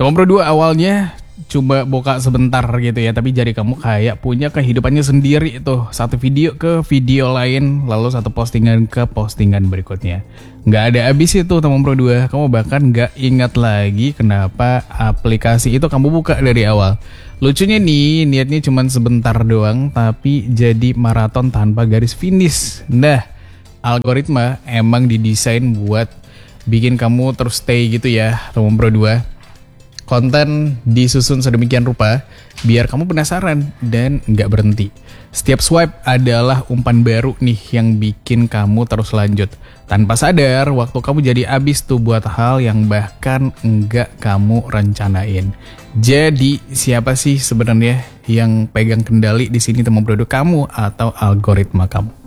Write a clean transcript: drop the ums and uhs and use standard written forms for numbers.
Tomb Pro 2 awalnya coba buka sebentar gitu ya, tapi jadi kamu kayak punya kehidupannya sendiri tuh. Satu video ke video lain, lalu satu postingan ke postingan berikutnya. Nggak ada habis itu Tomb Pro 2. Kamu bahkan nggak ingat lagi kenapa aplikasi itu kamu buka dari awal. Lucunya nih, niatnya cuma sebentar doang, tapi jadi maraton tanpa garis finish. Nah, algoritma emang didesain buat bikin kamu terus stay gitu ya, Tomb Pro 2. Konten disusun sedemikian rupa biar kamu penasaran dan nggak berhenti. Setiap swipe adalah umpan baru nih yang bikin kamu terus lanjut. Tanpa sadar, waktu kamu jadi habis tuh buat hal yang bahkan nggak kamu rencanain. Jadi siapa sih sebenarnya yang pegang kendali di sini, Tomb Pro 2 kamu atau algoritma kamu?